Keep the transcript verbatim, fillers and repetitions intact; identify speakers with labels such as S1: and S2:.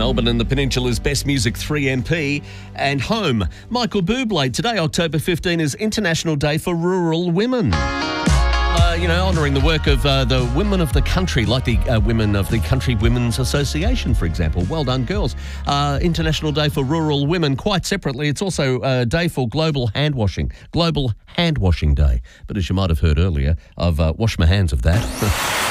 S1: Melbourne and the Peninsula's Best Music three M P. And home, Michael Bublé. Today, October fifteenth, is International Day for Rural Women. Uh, you know, honouring the work of uh, the women of the country, like the uh, women of the Country Women's Association, for example. Well done, girls. Uh, International Day for Rural Women. Quite separately, it's also a day for Global Hand Washing. Global Hand Washing Day. But as you might have heard earlier, I've uh, washed my hands of that.